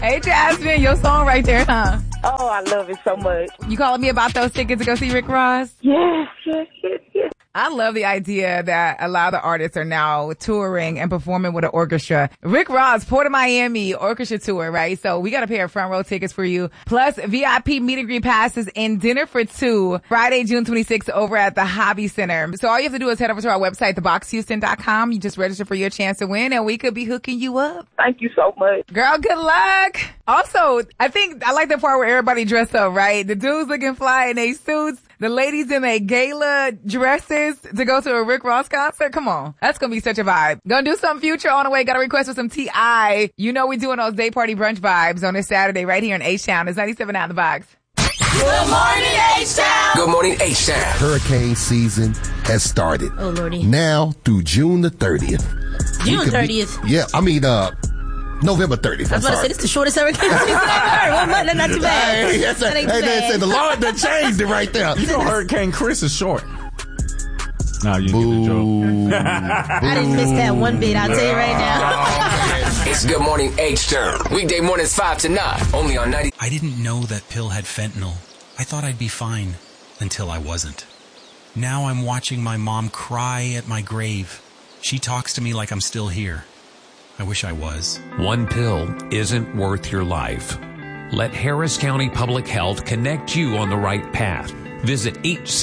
Hey, Jasmine, your song right there, huh? Oh, I love it so much. You calling me about those tickets to go see Rick Ross? Yes. I love the idea that a lot of the artists are now touring and performing with an orchestra. Rick Ross, Port of Miami orchestra tour, right? So we got a pair of front row tickets for you, plus VIP meet and greet passes and dinner for two, Friday, June 26th over at the Hobby Center. So all you have to do is head over to our website, theboxhouston.com. You just register for your chance to win and we could be hooking you up. Thank you so much. Girl, good luck. Also, I like the part where everybody dressed up, right? The dudes looking fly in their suits. The ladies in their gala dresses to go to a Rick Ross concert. Come on. That's going to be such a vibe. Gonna do something future on the way. Got a request for some T.I. You know we doing those day party brunch vibes on this Saturday right here in H-Town. It's 97 The Box. Good morning, H-Town. Good morning, H-Town. Hurricane season has started. Oh, Lordy. Now through June the 30th. June 30th? November 30th. I was about to say, this is the shortest hurricane season I've heard. 1 month, not too bad. They said the Lord done changed it right there. You know Hurricane Chris is short. No, you didn't get the joke. I didn't miss that one bit, I'll tell you right now. It's Good Morning H-Town. Weekday mornings 5 to 9. Only on 90. I didn't know that pill had fentanyl. I thought I'd be fine until I wasn't. Now I'm watching my mom cry at my grave. She talks to me like I'm still here. I wish I was. One pill isn't worth your life. Let Harris County Public Health connect you on the right path. Visit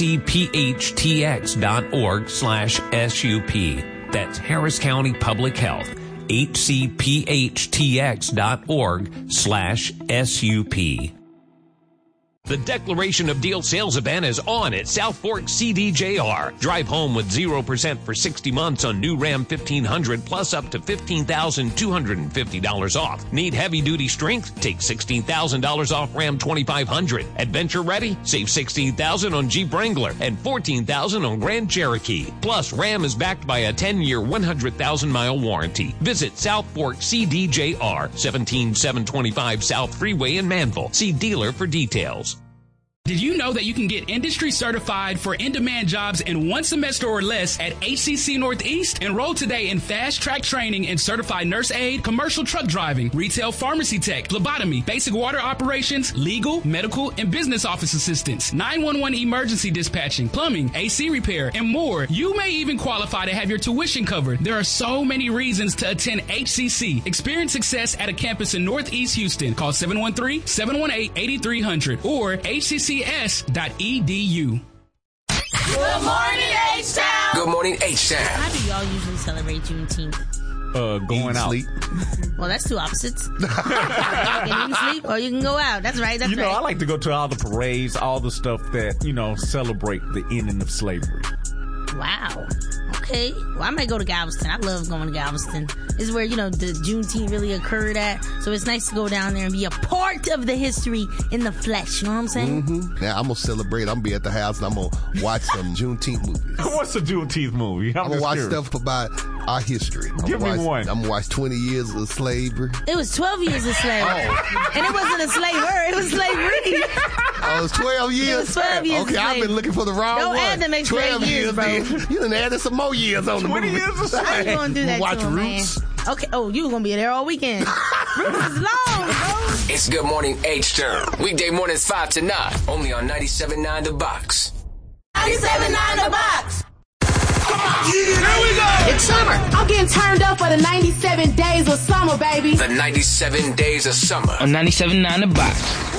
hcphtx.org/SUP. That's Harris County Public Health. hcphtx.org/SUP. The Declaration of Deal sales event is on at South Fork CDJR. Drive home with 0% for 60 months on new Ram 1500 plus up to $15,250 off. Need heavy-duty strength? Take $16,000 off Ram 2500. Adventure ready? Save $16,000 on Jeep Wrangler and $14,000 on Grand Cherokee. Plus, Ram is backed by a 10-year, 100,000-mile warranty. Visit South Fork CDJR, 17725 South Freeway in Manville. See dealer for details. Did you know that you can get industry certified for in-demand jobs in 1 semester or less at HCC Northeast? Enroll today in fast-track training in certified nurse aide, commercial truck driving, retail pharmacy tech, phlebotomy, basic water operations, legal, medical, and business office assistants, 911 emergency dispatching, plumbing, AC repair, and more. You may even qualify to have your tuition covered. There are so many reasons to attend HCC. Experience success at a campus in Northeast Houston. Call 713-718-8300 or HCC edu. Good morning, H-Town. Good morning, H-Town. How do y'all usually celebrate Juneteenth? Going out. Sleep. Well, that's two opposites. You can sleep or you can go out. That's right. That's right. I like to go to all the parades, all the stuff that, celebrate the ending of slavery. Wow. Okay. Well, I might go to Galveston. I love going to Galveston. This is where, the Juneteenth really occurred at. So it's nice to go down there and be a part of the history in the flesh. You know what I'm saying? Mm-hmm. Now, I'm going to celebrate. I'm going to be at the house and I'm going to watch some Juneteenth movies. What's a Juneteenth movie? I'm going to watch stuff about our history. Give me one. I'm going to watch 20 years of slavery. It was 12 years of slavery. Oh. And it wasn't a slaver. It was slavery. Oh, it was 12 years? It was 12 years Okay, I've been looking for the wrong one. Don't add them extra 12 years, bro. You done added some more years on the movie. 20 years of slavery. How you going to do that watch to him, Roots. man? Okay. Oh, you were going to be there all weekend. Roots is long, bro. It's Good Morning H-Town. Weekday mornings 5 to 9. Only on 97.9 The Box. 97.9 The Box. Come on. Here we go. It's summer. I'm getting turned up for the 97 days of summer, baby. The 97 days of summer. On 97.9 The Box.